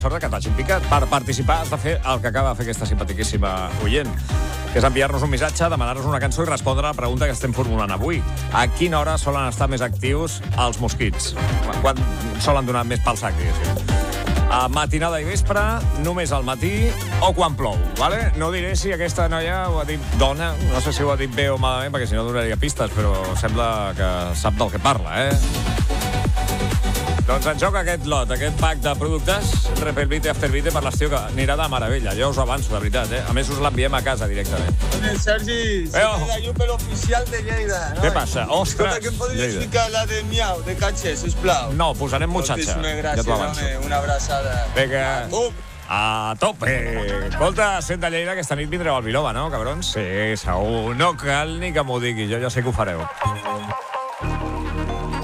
Sort que t'hagin picat. Per participar has de fer el que acaba de fer aquesta simpatiquíssima oient, que és enviar-nos un missatge, demanar-nos una cançó i respondre a la pregunta que estem formulant avui. A quina hora solen estar més actius els mosquits? Quan solen donar més pel sac, diguéssim? A matinada i vespre, només al matí o quan plou, vale? No diré si aquesta noia ho ha dit dona, no sé si ho ha dit bé o malament, perquè si no donaria pistes, però sembla que sap del que parla, Doncs en joc aquest lot, aquest pack de productes Repelvite Afterbite per l'estiu, que anirà de meravella. Jo us ho avanço, de veritat, A més, us l'enviem a casa directament. Sergi, se queda yo pel oficial de Lleida. No? Què passa? Ostres, que em podries ficar la de miau, de Caché, sisplau? No, posarem muchacha. Moltíssimes gràcies, home, una abraçada. Vinga. A tope! Escolta, sent de Lleida, aquesta nit vindreu al Viloba, no, cabrons? Sí, segur. No cal ni que m'ho digui, jo ja sé que ho fareu.